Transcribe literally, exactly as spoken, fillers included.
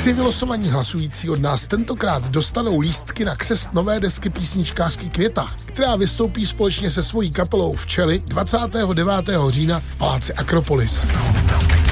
Tři vylosovaní hlasující od nás tentokrát dostanou lístky na křest nové desky písničkářky Květa, která vystoupí společně se svojí kapelou Včely dvacátého devátého října v paláci Akropolis.